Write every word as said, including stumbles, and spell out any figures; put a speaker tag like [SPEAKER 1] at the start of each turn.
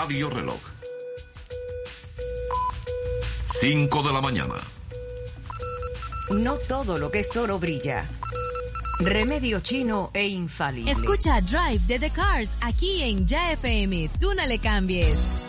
[SPEAKER 1] Radio Reloj. cinco de la mañana.
[SPEAKER 2] No todo lo que es oro brilla. Remedio chino e infalible.
[SPEAKER 3] Escucha Drive de The Cars aquí en Ya F M. Tú no le cambies.